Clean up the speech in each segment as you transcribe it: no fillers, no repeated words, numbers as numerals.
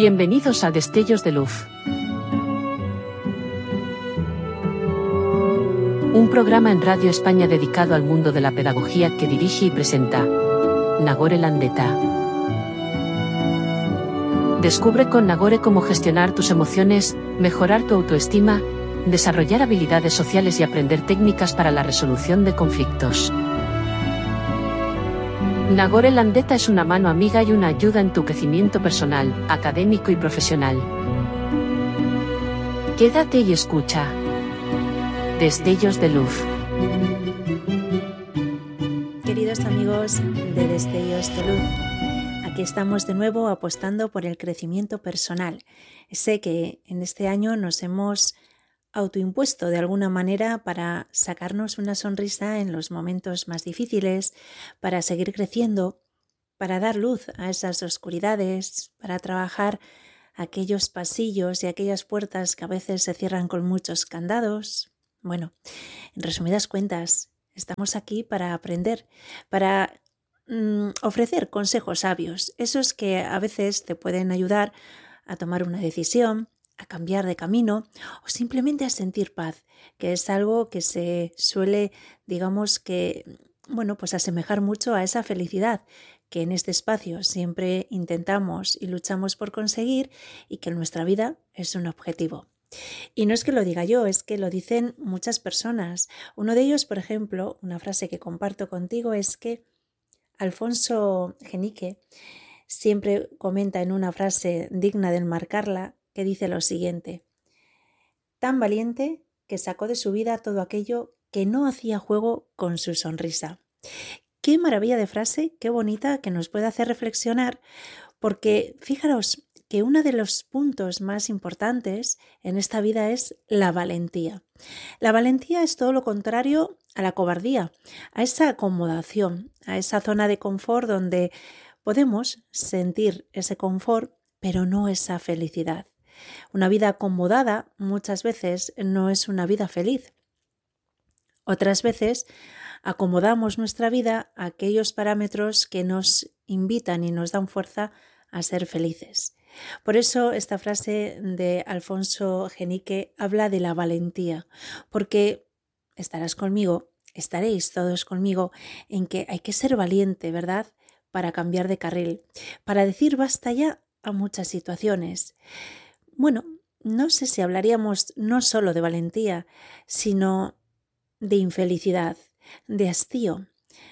Bienvenidos a Destellos de Luz. Un programa en Radio España dedicado al mundo de la pedagogía que dirige y presenta Nagore Landeta. Descubre con Nagore cómo gestionar tus emociones, mejorar tu autoestima, desarrollar habilidades sociales y aprender técnicas para la resolución de conflictos. Nagore Landeta es una mano amiga y una ayuda en tu crecimiento personal, académico y profesional. Quédate y escucha. Destellos de Luz. Queridos amigos de Destellos de Luz, aquí estamos de nuevo apostando por el crecimiento personal. Sé que en este año nos hemos autoimpuesto de alguna manera para sacarnos una sonrisa en los momentos más difíciles, para seguir creciendo, para dar luz a esas oscuridades, para trabajar aquellos pasillos y aquellas puertas que a veces se cierran con muchos candados. Bueno, en resumidas cuentas, estamos aquí para aprender, para ofrecer consejos sabios, esos que a veces te pueden ayudar a tomar una decisión, a cambiar de camino o simplemente a sentir paz, que es algo que se suele, pues asemejar mucho a esa felicidad que en este espacio siempre intentamos y luchamos por conseguir y que en nuestra vida es un objetivo. Y no es que lo diga yo, es que lo dicen muchas personas. Uno de ellos, por ejemplo, una frase que comparto contigo es que Alfonso Genique siempre comenta en una frase digna de enmarcarla, que dice lo siguiente: tan valiente que sacó de su vida todo aquello que no hacía juego con su sonrisa. Qué maravilla de frase, qué bonita, que nos puede hacer reflexionar, porque fijaros que uno de los puntos más importantes en esta vida es la valentía. La valentía es todo lo contrario a la cobardía, a esa acomodación, a esa zona de confort donde podemos sentir ese confort, pero no esa felicidad. Una vida acomodada muchas veces no es una vida feliz. Otras veces acomodamos nuestra vida a aquellos parámetros que nos invitan y nos dan fuerza a ser felices. Por eso esta frase de Alfonso Genique habla de la valentía, porque estarás conmigo, estaréis todos conmigo en que hay que ser valiente, ¿verdad?, para cambiar de carril, para decir basta ya a muchas situaciones. Bueno, no sé si hablaríamos no solo de valentía, sino de infelicidad, de hastío,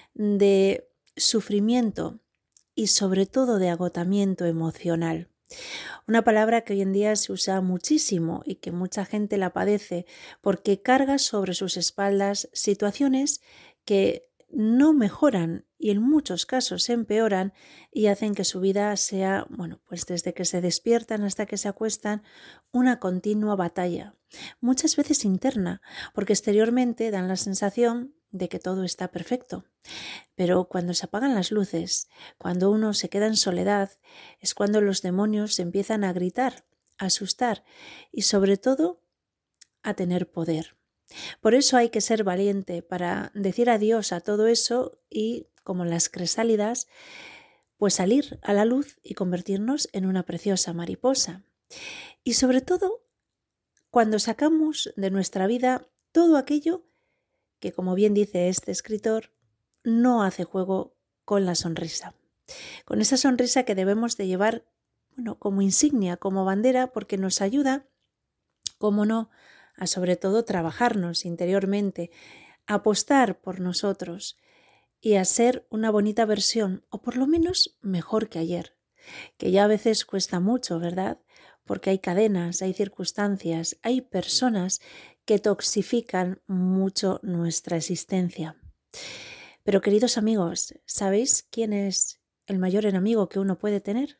de sufrimiento y sobre todo de agotamiento emocional. Una palabra que hoy en día se usa muchísimo y que mucha gente la padece porque carga sobre sus espaldas situaciones que no mejoran y en muchos casos empeoran y hacen que su vida sea, pues desde que se despiertan hasta que se acuestan, una continua batalla, muchas veces interna, porque exteriormente dan la sensación de que todo está perfecto. Pero cuando se apagan las luces, cuando uno se queda en soledad, es cuando los demonios empiezan a gritar, a asustar y sobre todo a tener poder. Por eso hay que ser valiente para decir adiós a todo eso y, como las crisálidas, pues salir a la luz y convertirnos en una preciosa mariposa. Y sobre todo, cuando sacamos de nuestra vida todo aquello que, como bien dice este escritor, no hace juego con la sonrisa. Con esa sonrisa que debemos de llevar, como insignia, como bandera, porque nos ayuda, cómo no, a sobre todo trabajarnos interiormente, a apostar por nosotros y a ser una bonita versión, o por lo menos mejor que ayer, que ya a veces cuesta mucho, ¿verdad? Porque hay cadenas, hay circunstancias, hay personas que toxifican mucho nuestra existencia. Pero queridos amigos, ¿sabéis quién es el mayor enemigo que uno puede tener?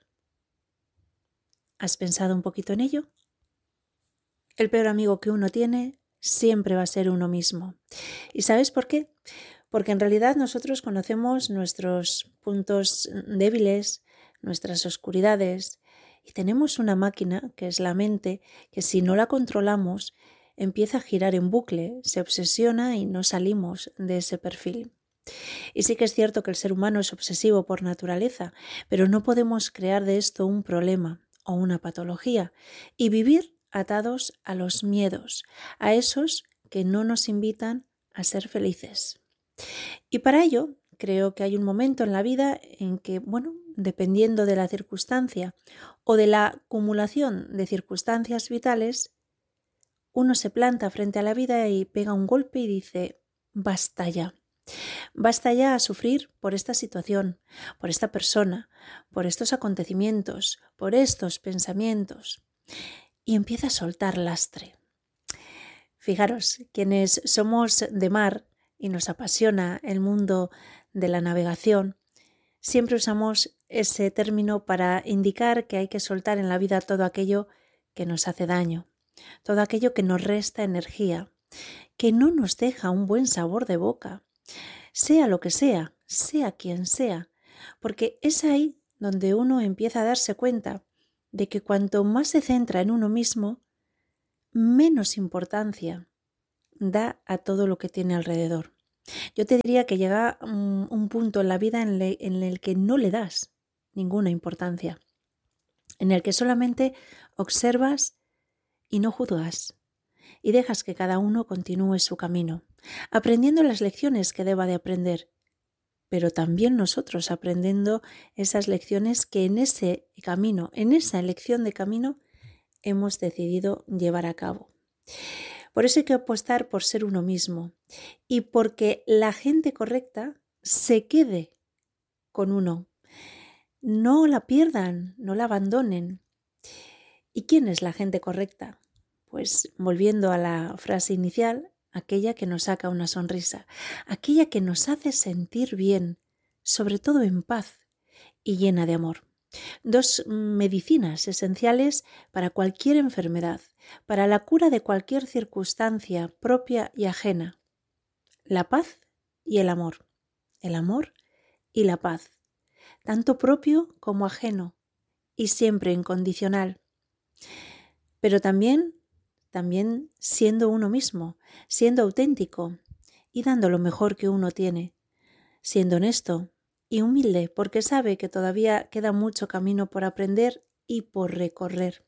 ¿Has pensado un poquito en ello? El peor amigo que uno tiene siempre va a ser uno mismo. ¿Y sabes por qué? Porque en realidad nosotros conocemos nuestros puntos débiles, nuestras oscuridades, y tenemos una máquina, que es la mente, que si no la controlamos, empieza a girar en bucle, se obsesiona y no salimos de ese perfil. Y sí que es cierto que el ser humano es obsesivo por naturaleza, pero no podemos crear de esto un problema, o una patología y vivir atados a los miedos, a esos que no nos invitan a ser felices. Y para ello, creo que hay un momento en la vida en que, dependiendo de la circunstancia o de la acumulación de circunstancias vitales, uno se planta frente a la vida y pega un golpe y dice, basta ya. Basta ya a sufrir por esta situación, por esta persona, por estos acontecimientos, por estos pensamientos. Y empieza a soltar lastre. Fijaros, quienes somos de mar y nos apasiona el mundo de la navegación, siempre usamos ese término para indicar que hay que soltar en la vida todo aquello que nos hace daño, todo aquello que nos resta energía, que no nos deja un buen sabor de boca, sea lo que sea quien sea, porque es ahí donde uno empieza a darse cuenta de que cuanto más se centra en uno mismo, menos importancia da a todo lo que tiene alrededor. Yo te diría que llega un punto en la vida en el que no le das ninguna importancia, en el que solamente observas y no juzgas, y dejas que cada uno continúe su camino, aprendiendo las lecciones que deba de aprender, pero también nosotros aprendiendo esas lecciones que en ese camino, en esa elección de camino, hemos decidido llevar a cabo. Por eso hay que apostar por ser uno mismo y porque la gente correcta se quede con uno. No la pierdan, no la abandonen. ¿Y quién es la gente correcta? Pues volviendo a la frase inicial, aquella que nos saca una sonrisa, aquella que nos hace sentir bien, sobre todo en paz y llena de amor. Dos medicinas esenciales para cualquier enfermedad, para la cura de cualquier circunstancia propia y ajena. La paz y el amor y la paz, tanto propio como ajeno y siempre incondicional. Pero también siendo uno mismo, siendo auténtico y dando lo mejor que uno tiene, siendo honesto y humilde porque sabe que todavía queda mucho camino por aprender y por recorrer.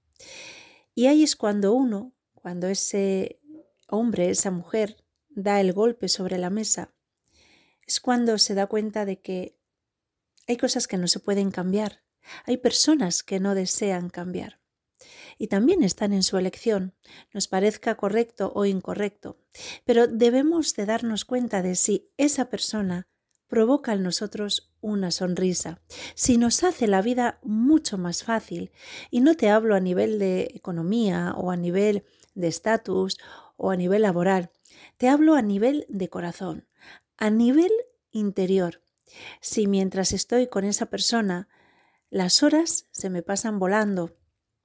Y ahí es cuando ese hombre, esa mujer, da el golpe sobre la mesa, es cuando se da cuenta de que hay cosas que no se pueden cambiar, hay personas que no desean cambiar. Y también están en su elección, nos parezca correcto o incorrecto, pero debemos de darnos cuenta de si esa persona provoca en nosotros una sonrisa, si nos hace la vida mucho más fácil. Y no te hablo a nivel de economía o a nivel de estatus o a nivel laboral, te hablo a nivel de corazón, a nivel interior. Si mientras estoy con esa persona las horas se me pasan volando,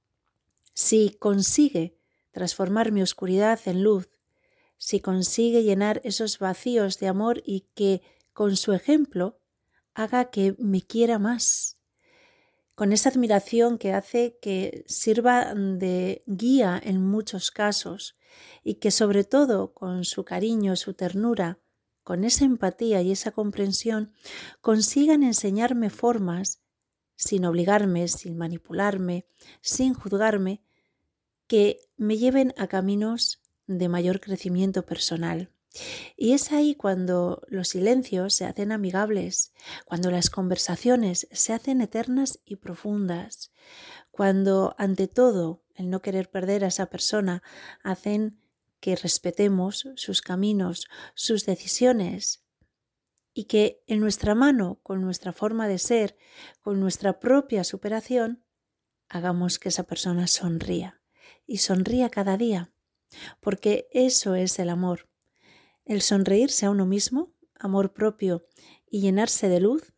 si consigue transformar mi oscuridad en luz, si consigue llenar esos vacíos de amor y que con su ejemplo haga que me quiera más, con esa admiración que hace que sirva de guía en muchos casos y que sobre todo con su cariño, su ternura, con esa empatía y esa comprensión consigan enseñarme formas sin obligarme, sin manipularme, sin juzgarme, que me lleven a caminos de mayor crecimiento personal. Y es ahí cuando los silencios se hacen amigables, cuando las conversaciones se hacen eternas y profundas, cuando ante todo el no querer perder a esa persona hacen que respetemos sus caminos, sus decisiones y que en nuestra mano, con nuestra forma de ser, con nuestra propia superación, hagamos que esa persona sonría. Y sonría cada día, porque eso es el amor. El sonreírse a uno mismo, amor propio y llenarse de luz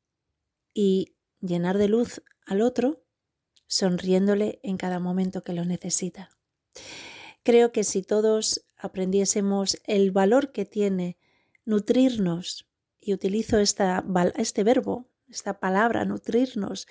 y llenar de luz al otro, sonriéndole en cada momento que lo necesita. Creo que si todos aprendiésemos el valor que tiene nutrirnos, y utilizo este verbo, esta palabra, nutrirnos,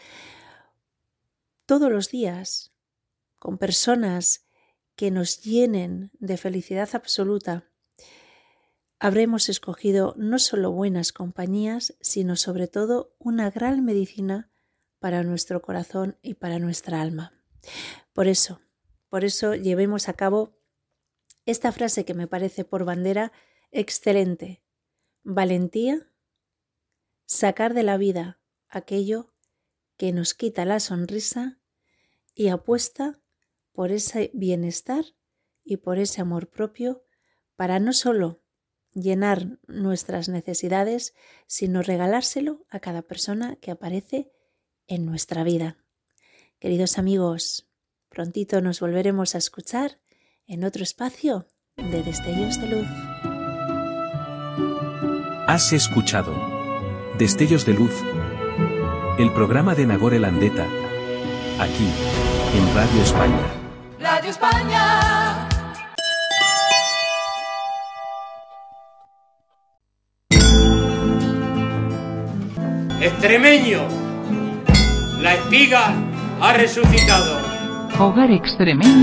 todos los días, con personas que nos llenen de felicidad absoluta, habremos escogido no solo buenas compañías, sino sobre todo una gran medicina para nuestro corazón y para nuestra alma. Por eso llevemos a cabo esta frase que me parece por bandera excelente. Valentía, sacar de la vida aquello que nos quita la sonrisa y apuesta por ese bienestar y por ese amor propio para no solo llenar nuestras necesidades, sino regalárselo a cada persona que aparece en nuestra vida. Queridos amigos, prontito nos volveremos a escuchar en otro espacio de Destellos de Luz. Has escuchado Destellos de Luz, el programa de Nagore Landeta, aquí en Radio España. Radio España. Extremeño, la espiga ha resucitado. Hogar Extremeño